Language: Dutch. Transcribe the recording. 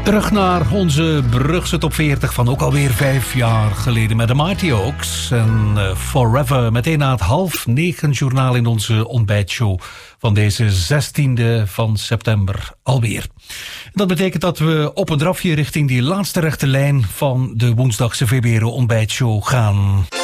Terug naar onze Brugse top 40 van ook alweer 5 jaar geleden met de Mighty Oaks. En Forever, meteen na het 8:30 journaal in onze ontbijtshow van deze 16e van september alweer. Dat betekent dat we op een drafje richting die laatste rechte lijn van de woensdagse VBRO ontbijtshow gaan.